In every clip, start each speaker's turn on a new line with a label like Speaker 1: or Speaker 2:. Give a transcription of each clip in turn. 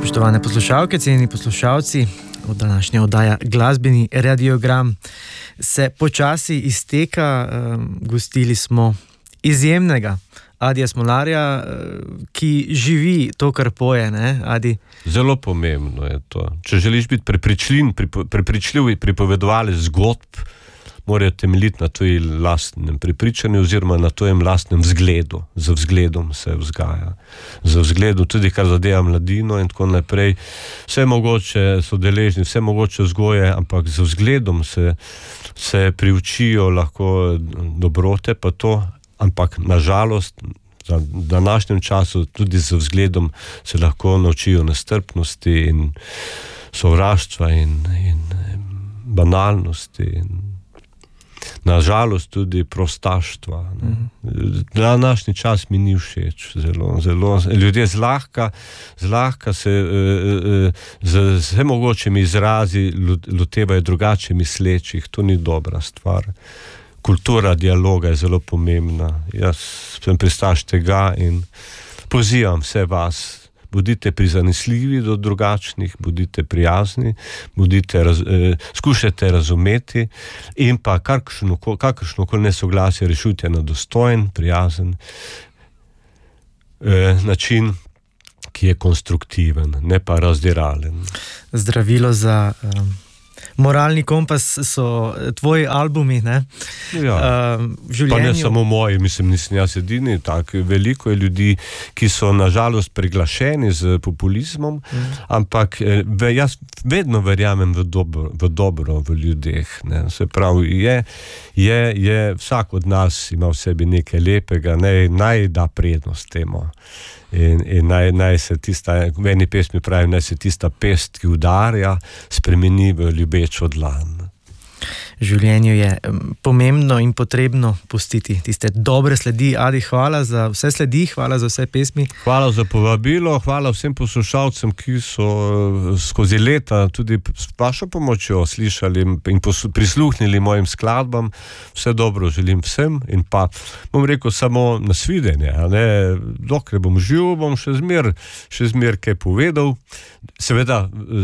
Speaker 1: Spoštovane poslušalke, cenjeni poslušalci, od današnja oddaja Glasbeni radiogram se počasi izteka. Gostili smo izjemnega Adija Smolarja, ki živi to, kar poje, ne, Adi?
Speaker 2: Zelo pomembno je to. Če želiš biti prepričljiv pripovedovalec zgodb, morajo temeljiti na tvojem lastnem prepričanju oziroma na tvojem lastnem vzgledu. Z vzgledom se vzgaja. Z vzgledom tudi, kar zadeva mladino in tako naprej. Vse mogoče so deležni, vse mogoče vzgoje, ampak z vzgledom se priučijo lahko dobrote, pa to, ampak nažalost v današnjem času tudi z vzgledom se lahko naučijo nestrpnosti in sovraštva in banalnosti in nažalost tudi prostaštva. Današnji čas mi ni všeč, zelo. Ljudje zlahka se z vse mogočimi izrazi lotevajo drugače mislečih. To ni dobra stvar. Kultura dialoga je zelo pomembna. Jaz sem pristaš tega in pozivam vse vas, bodite prizanesljivi do drugačnih, bodite prijazni, skušajte razumeti in pa kakršnokoli nesoglasje rešujte na dostojen, prijazen način, ki je konstruktiven, ne pa razdiralen.
Speaker 1: Zdravilo za moralni kompas so tvoji albumi, ne?
Speaker 2: Ja,
Speaker 1: življenju...
Speaker 2: pa ne samo moji, mislim, nisem jaz edini, tak, veliko je ljudi, ki so nažalost preglašeni z populizmom, ampak jaz vedno verjamem v dobro v ljudeh, ne? Se pravi, je vsak od nas ima v sebi nekaj lepega, naj da prednost temu. In naj se tista, v eni pesmi pravi, naj se tista pest, ki udarja, spremeni v ljubečo dlan.
Speaker 1: V življenju je pomembno in potrebno pustiti tiste dobre sledi. Adi, hvala za vse sledi, hvala za vse pesmi.
Speaker 2: Hvala za povabilo, hvala vsem poslušalcem, ki so skozi leta tudi s vašo pomočjo slišali in prisluhnili mojim skladbam. Vse dobro želim vsem in pa bom rekel samo nasvidenje, ne? Dokler bom živ, bom še zmer kaj povedal. Seveda,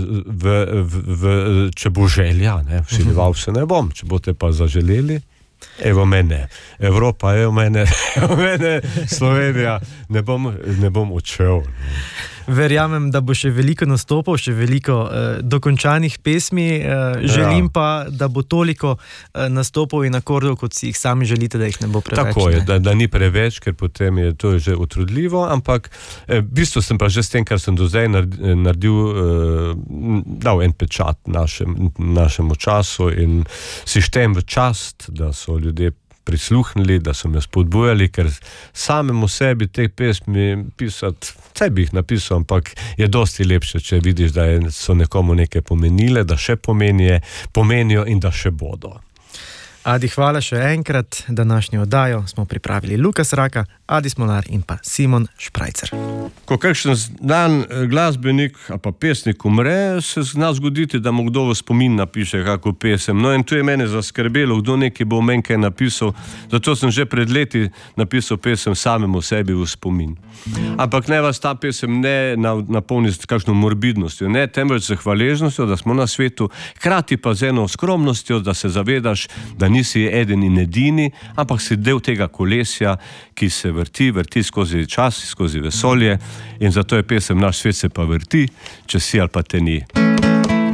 Speaker 2: če bo želja, ne? Vsiljeval se ne bom. Če boste pa zaželeli, evo mene, Evropa, evo mene, Slovenija, ne bom odšel.
Speaker 1: Verjamem, da bo še veliko nastopov, še veliko dokončanih pesmi. Želim pa, da bo toliko nastopov in akordov, kot si jih sami želite, da jih ne bo preveč.
Speaker 2: Tako je, da ni preveč, ker potem je to že utrudljivo, ampak v bistvu sem pa že s tem, kar sem do zdaj naredil, dal en pečat našemu času in si štem v čast, da so ljudje prisluhnili, da so me spodbujali, ker samemu sebi te pesmi pisati, vse bi jih napisal, ampak je dosti lepše, če vidiš, da so nekomu nekaj pomenile, da še pomenijo in da še bodo.
Speaker 1: Adi, hvala še enkrat. Današnjo oddajo smo pripravili Lukas Raka, Adi Smolar in pa Simon Šprajcer.
Speaker 2: Ko kakšen dan glasbenik ali pa pesnik umre, se zna zgoditi, da mu kdo v spomin napiše kako pesem. No in tu je mene zaskrbelo, kdo nekaj bo meni kaj napisal, zato sem že pred leti napisal pesem samemu sebi v spomin. Ampak ne vas ta pesem ne napolni s kakšno morbidnostjo, ne, temveč z hvaležnostjo, da smo na svetu, hkrati pa z eno skromnostjo, da se zavedaš, da nisi eden in edini, ampak si del tega kolesja, ki se vrti skozi čas, skozi vesolje in zato je pesem Naš svet se pa vrti, če si ali pa te ni.